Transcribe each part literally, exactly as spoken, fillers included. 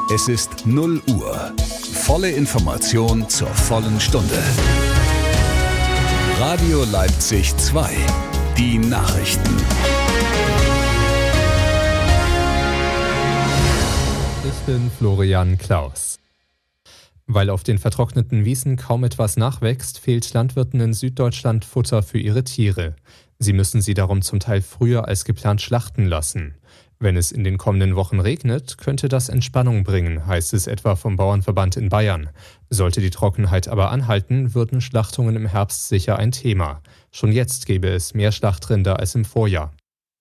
Es ist null Uhr. Volle Information zur vollen Stunde. Radio Leipzig zwei. Die Nachrichten. Ich bin Florian Klaus. Weil auf den vertrockneten Wiesen kaum etwas nachwächst, fehlt Landwirten in Süddeutschland Futter für ihre Tiere. Sie müssen sie darum zum Teil früher als geplant schlachten lassen. Wenn es in den kommenden Wochen regnet, könnte das Entspannung bringen, heißt es etwa vom Bauernverband in Bayern. Sollte die Trockenheit aber anhalten, würden Schlachtungen im Herbst sicher ein Thema. Schon jetzt gäbe es mehr Schlachtrinder als im Vorjahr.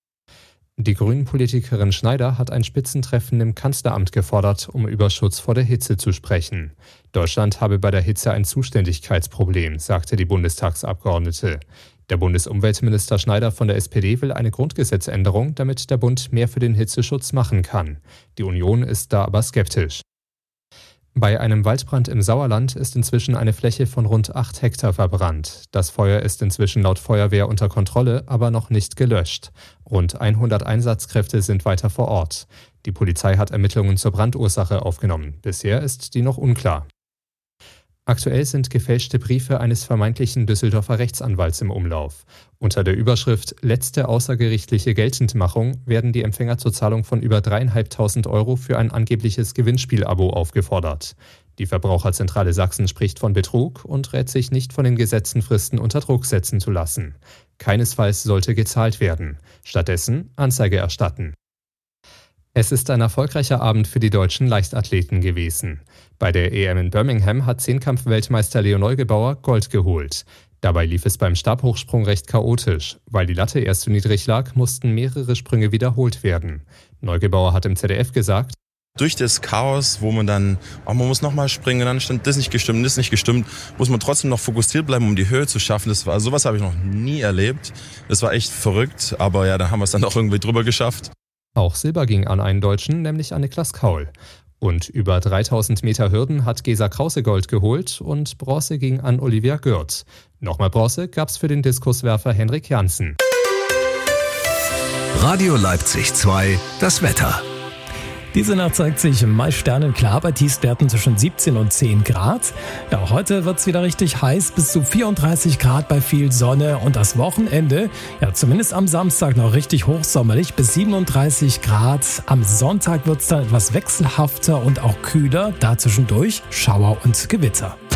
Die Grünen-Politikerin Schneider hat ein Spitzentreffen im Kanzleramt gefordert, um über Schutz vor der Hitze zu sprechen. Deutschland habe bei der Hitze ein Zuständigkeitsproblem, sagte die Bundestagsabgeordnete. Der Bundesumweltminister Schneider von der S P D will eine Grundgesetzänderung, damit der Bund mehr für den Hitzeschutz machen kann. Die Union ist da aber skeptisch. Bei einem Waldbrand im Sauerland ist inzwischen eine Fläche von rund acht Hektar verbrannt. Das Feuer ist inzwischen laut Feuerwehr unter Kontrolle, aber noch nicht gelöscht. Rund hundert Einsatzkräfte sind weiter vor Ort. Die Polizei hat Ermittlungen zur Brandursache aufgenommen. Bisher ist die noch unklar. Aktuell sind gefälschte Briefe eines vermeintlichen Düsseldorfer Rechtsanwalts im Umlauf. Unter der Überschrift »Letzte außergerichtliche Geltendmachung« werden die Empfänger zur Zahlung von über dreieinhalbtausend Euro für ein angebliches Gewinnspielabo aufgefordert. Die Verbraucherzentrale Sachsen spricht von Betrug und rät sich nicht von den gesetzten Fristen unter Druck setzen zu lassen. Keinesfalls sollte gezahlt werden. Stattdessen Anzeige erstatten. Es ist ein erfolgreicher Abend für die deutschen Leichtathleten gewesen. Bei der E M in Birmingham hat Zehnkampf-Weltmeister Leo Neugebauer Gold geholt. Dabei lief es beim Stabhochsprung recht chaotisch. Weil die Latte erst zu niedrig lag, mussten mehrere Sprünge wiederholt werden. Neugebauer hat im Z D F gesagt: Durch das Chaos, wo man dann, oh, man muss nochmal springen, dann stand das nicht gestimmt, das nicht gestimmt, muss man trotzdem noch fokussiert bleiben, um die Höhe zu schaffen. Das war, sowas habe ich noch nie erlebt. Das war echt verrückt, aber ja, da haben wir es dann auch irgendwie drüber geschafft. Auch Silber ging an einen Deutschen, nämlich an Niklas Kaul. Und über dreitausend Meter Hürden hat Gesa Krause Gold geholt und Bronze ging an Olivia Gürt. Nochmal Bronze gab's für den Diskuswerfer Henrik Janssen. Radio Leipzig zwei, das Wetter. Diese Nacht zeigt sich meist sternenklar bei Tiefstwerten zwischen siebzehn und zehn Grad. Ja, auch heute wird es wieder richtig heiß, bis zu vierunddreißig Grad bei viel Sonne. Und das Wochenende, ja zumindest am Samstag noch richtig hochsommerlich bis siebenunddreißig Grad. Am Sonntag wird es dann etwas wechselhafter und auch kühler, da zwischendurch Schauer und Gewitter.